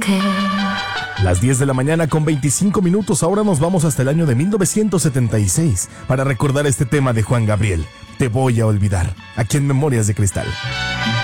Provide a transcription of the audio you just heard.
Las 10 de la mañana con 25 minutos. Ahora nos vamos hasta el año de 1976 para recordar este tema de Juan Gabriel, Te voy a olvidar, aquí en Memorias de Cristal.